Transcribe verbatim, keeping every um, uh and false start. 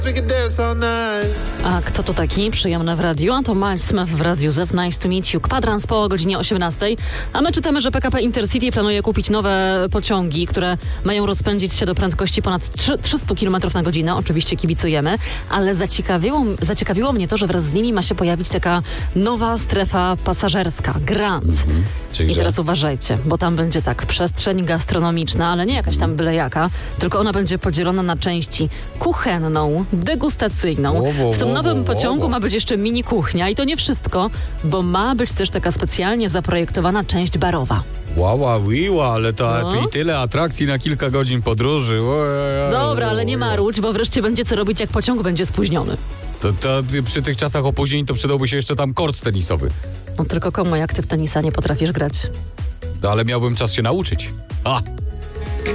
A kto to taki? Przyjemne w radiu. A to Miles Smith w Radiu Z. Nice to meet you. Kwadrans po godzinie osiemnastej. A my czytamy, że P K P Intercity planuje kupić nowe pociągi, które mają rozpędzić się do prędkości ponad trzysta kilometrów na godzinę. Oczywiście kibicujemy, ale zaciekawiło, zaciekawiło mnie to, że wraz z nimi ma się pojawić taka nowa strefa pasażerska. Grand. Mhm. I teraz uważajcie, bo tam będzie tak, przestrzeń gastronomiczna, ale nie jakaś tam byle jaka, tylko ona będzie podzielona na części kuchenną, degustacyjną. Wo, wo, W tym wo, nowym wo, wo. pociągu ma być jeszcze mini kuchnia i to nie wszystko, bo ma być też taka specjalnie zaprojektowana część barowa. Łała, wiła, ale to No. i tyle atrakcji na kilka godzin podróży. Ojej, Dobra, ale nie ojej. marudź, bo wreszcie będzie co robić, jak pociąg będzie spóźniony. To, to przy tych czasach opóźnień to przydałby się jeszcze tam kort tenisowy. No tylko komu, jak ty w tenisa nie potrafisz grać? No, ale miałbym czas się nauczyć. A!